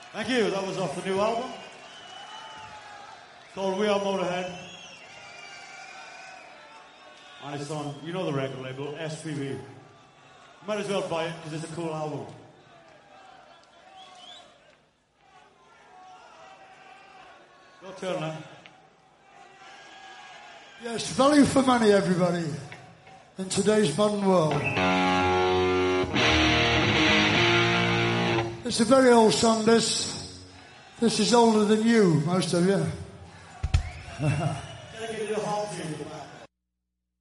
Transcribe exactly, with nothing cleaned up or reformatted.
Thank you. That was off the new album. It's called We Are Motorhead. And it's on, you know the record label, S P V. Might as well buy it because it's a cool album. Your turn now. Yes, value for money, everybody, in today's modern world. It's a very old song, this. This is older than you, most of you. Dedicated to Halsey.